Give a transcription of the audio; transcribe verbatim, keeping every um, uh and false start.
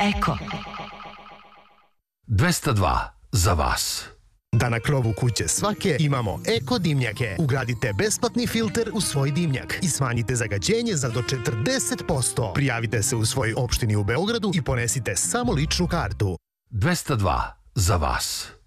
Eko. dvesta dva za vas. Da na krovu kuće svake imamo eko dimnjake. Ugradite besplatni filter u svoj dimnjak i smanjite zagađenje za do četrdeset posto. Prijavite se u svojoj opštini u Beogradu i ponesite samo ličnu kartu. dvesta dva za vas.